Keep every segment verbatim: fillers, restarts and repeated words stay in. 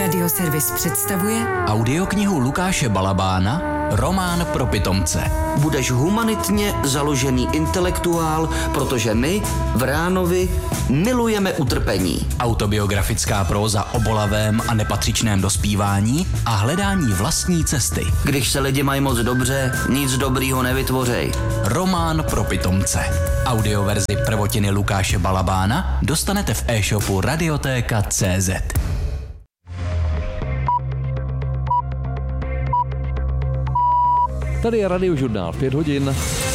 Radioservis představuje audioknihu Lukáše Balabána Román pro pitomce. Budeš humanitně založený intelektuál, protože my v Ránovi milujeme utrpení. Autobiografická próza o bolavém a nepatřičném dospívání a hledání vlastní cesty. Když se lidi mají moc dobře, nic dobrýho nevytvořej. Román pro pitomce. Audioverzi prvotiny Lukáše Balabána dostanete v e-shopu radiotéka tečka cé zet. Tady je Radiožurnál v pět hodin.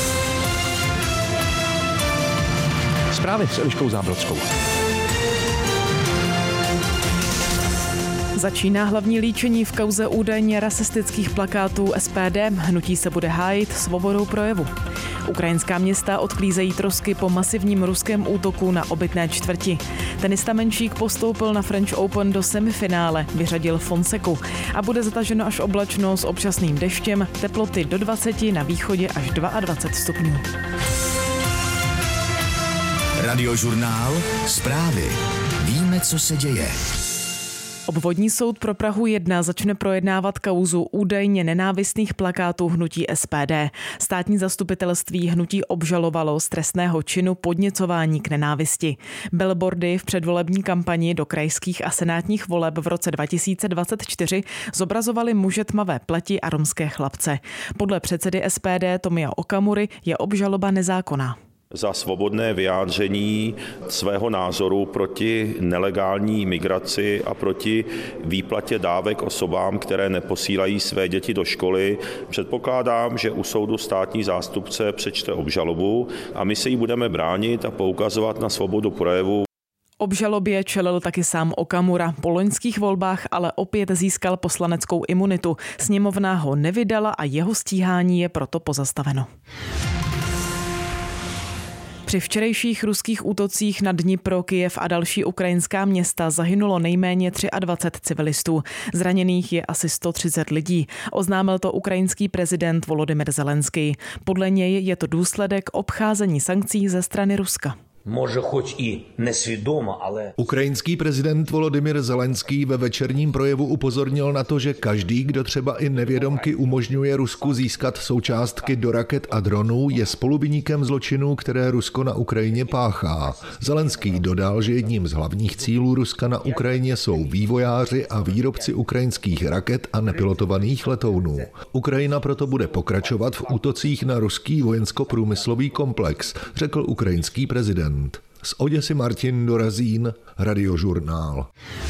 Zprávy s Eliškou Zábrodskou. Začíná hlavní líčení v kauze údajně rasistických plakátů es pé dé. Hnutí se bude hájit svobodou projevu. Ukrajinská města odklízejí trosky po masivním ruském útoku na obytné čtvrti. Tenista Menšík postoupil na French Open do semifinále, vyřadil Fonseku a bude zataženo až oblačno s občasným deštěm, teploty do dvaceti, na východě až dvacet dva stupňů. Radiožurnál, zprávy. Víme, co se děje. Obvodní soud pro Prahu jedna začne projednávat kauzu údajně nenávistných plakátů hnutí es pé dé. Státní zastupitelství hnutí obžalovalo z trestného činu podněcování k nenávisti. Billboardy v předvolební kampani do krajských a senátních voleb v roce dva tisíce dvacet čtyři zobrazovaly muže tmavé pleti a romské chlapce. Podle předsedy es pé dé Tomia Okamury je obžaloba nezákonná. Za svobodné vyjádření svého názoru proti nelegální migraci a proti výplatě dávek osobám, které neposílají své děti do školy. Předpokládám, že u soudu státní zástupce přečte obžalobu a my se jí budeme bránit a poukazovat na svobodu projevu. Obžalobě čelil taky sám Okamura. Po loňských volbách ale opět získal poslaneckou imunitu. Sněmovna ho nevydala a jeho stíhání je proto pozastaveno. Při včerejších ruských útocích na Dnipro, Kyjev a další ukrajinská města zahynulo nejméně dvacet tři civilistů. Zraněných je asi sto třicet lidí. Oznámil to ukrajinský prezident Volodymyr Zelenský. Podle něj je to důsledek obcházení sankcí ze strany Ruska. Може, хоч і несвідомо, але... Ukrajinský prezident Volodymyr Zelenský ve večerním projevu upozornil na to, že každý, kdo třeba i nevědomky umožňuje Rusku získat součástky do raket a dronů, je spoluviníkem zločinů, které Rusko na Ukrajině páchá. Zelenský dodal, že jedním z hlavních cílů Ruska na Ukrajině jsou vývojáři a výrobci ukrajinských raket a nepilotovaných letounů. Ukrajina proto bude pokračovat v útocích na ruský vojensko-průmyslový komplex, řekl ukrajinský prezident. Z Oděsy Martin Dorazín, Radiožurnál.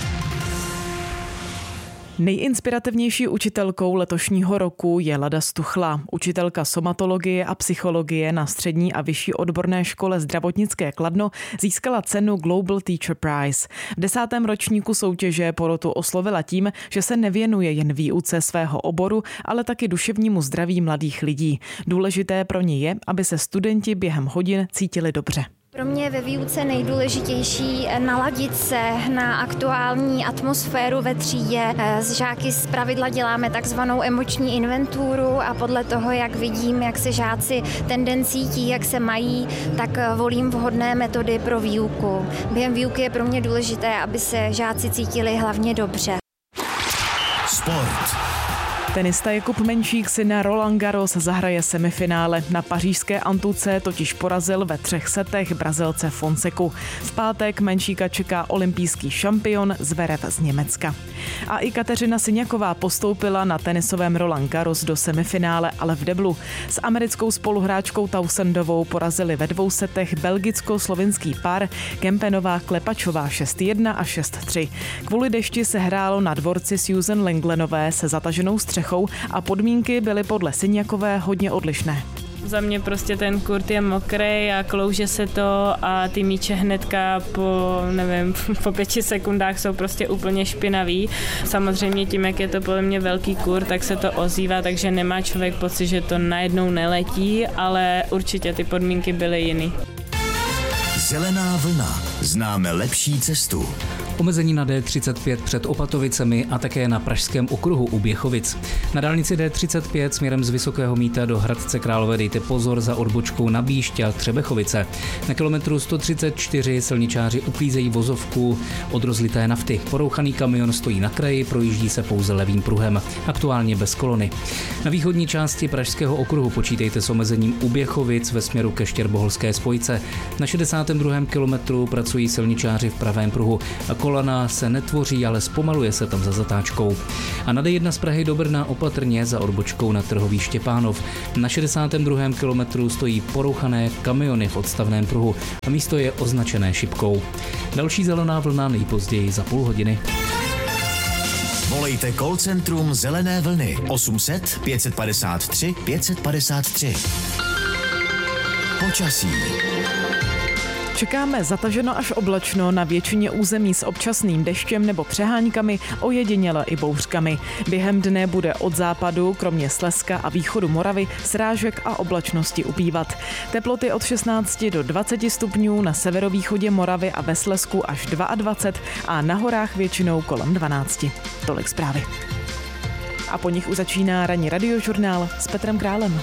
Nejinspirativnější učitelkou letošního roku je Lada Stuchla, učitelka somatologie a psychologie na střední a vyšší odborné škole zdravotnické Kladno, získala cenu Global Teacher Prize. V desátém ročníku soutěže porotu oslovila tím, že se nevěnuje jen výuce svého oboru, ale taky duševnímu zdraví mladých lidí. Důležité pro ní je, aby se studenti během hodin cítili dobře. Pro mě je ve výuce nejdůležitější naladit se na aktuální atmosféru ve třídě. S žáky zpravidla děláme takzvanou emoční inventuru a podle toho, jak vidím, jak se žáci ten cítí, jak se mají, tak volím vhodné metody pro výuku. Během výuky je pro mě důležité, aby se žáci cítili hlavně dobře. Sport. Tenista Jakub Menšík si na Roland Garros zahraje semifinále. Na pařížské Antuce totiž porazil ve třech setech Brazilce Fonseku. V pátek Menšíka čeká olympijský šampion Zverev z Německa. A i Kateřina Syňaková postoupila na tenisovém Roland Garros do semifinále, ale v deblu. S americkou spoluhráčkou Tausendovou porazili ve dvou setech belgicko-slovinský pár Kempenová Klepačová šest jedna a šest tři. Kvůli dešti se hrálo na dvorci Susan Lenglenové se zataženou střechou a podmínky byly podle Syňakové hodně odlišné. Za mě prostě ten kurt je mokrý a klouže se to a ty míče hnedka po, nevím, po pěti sekundách jsou prostě úplně špinavý. Samozřejmě tím, jak je to podle mě velký kurt, tak se to ozývá, takže nemá člověk pocit, že to najednou neletí, ale určitě ty podmínky byly jiný. Zelená vlna. Známe lepší cestu. Omezení na D třicet pět před Opatovicemi a také na pražském okruhu u Běchovic. Na dálnici D třicet pět směrem z Vysokého Mýta do Hradce Králové dejte pozor za odbočkou na Bíšť a Třebechovice. Na kilometru sto třicet čtyři silničáři uklízejí vozovku od rozlité nafty. Porouchaný kamion stojí na kraji, projíždí se pouze levým pruhem, aktuálně bez kolony. Na východní části pražského okruhu počítejte s omezením u Běchovic ve směru ke Štěrboholské spojce. Na šedesátém druhém kilometru pracují silničáři v pravém pruhu. A kolona se netvoří, ale zpomaluje se tam za zatáčkou. A na D jedna z Prahy do Brna opatrně za odbočkou na Trhový Štěpánov. Na šedesátém druhém kilometru stojí porouchané kamiony v odstavném pruhu a místo je označené šipkou. Další zelená vlna nejpozději za půl hodiny. Volejte call centrum Zelené vlny osm set pět padesát tři pět padesát tři. Počasí. Čekáme zataženo až oblačno na většině území s občasným deštěm nebo přeháňkami, ojediněle i bouřkami. Během dne bude od západu, kromě Slezska a východu Moravy, srážek a oblačnosti ubývat. Teploty od šestnáct do dvaceti stupňů, na severovýchodě Moravy a ve Slezsku až dvacet dva a na horách většinou kolem dvanácti. Tolik zprávy. A po nich už začíná ranní radiožurnál s Petrem Králem.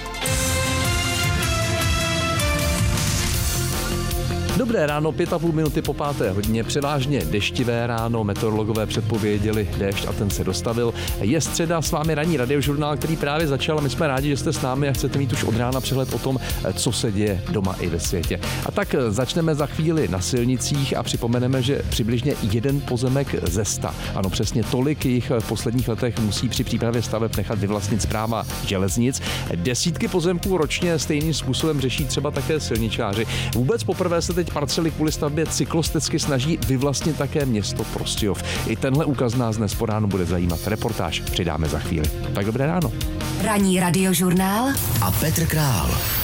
Dobré ráno, pět a půl minuty po páté hodině, převážně deštivé ráno, meteorologové předpověděli déšť a ten se dostavil. Je středa, s vámi ranní radiožurnál, který právě začal a my jsme rádi, že jste s námi a chcete mít už od rána přehled o tom, co se děje doma i ve světě. A tak začneme za chvíli na silnicích a připomeneme, že přibližně jeden pozemek ze sta, ano přesně tolik jich v posledních letech musí při přípravě staveb nechat vyvlastnit správa železnic. Desítky pozemků ročně stejným způsobem řeší třeba také silničáři. Vůbec poprvé se teď parcely kvůli stavbě cyklostecky snaží vyvlastnit také město Prostějov. I tenhle úkaz nás dnes po ránu bude zajímat. Reportáž přidáme za chvíli. Tak dobré ráno. Ranní radiožurnál a Petr Král.